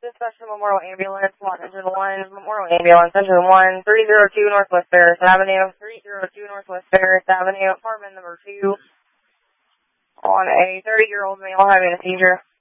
dispatch to Memorial Ambulance, SWAT Engine 1, Memorial Ambulance, Engine 1, 302 Northwest Ferris Avenue, 302 Northwest Ferris Avenue, apartment number 2, on a 30-year-old male having a seizure.